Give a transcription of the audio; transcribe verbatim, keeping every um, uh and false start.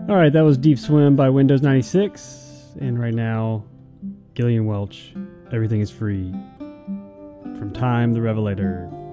Alright, that was Deep Swim by Windows ninety-six. And right now, Gillian Welch, Everything is Free. From Time the Revelator.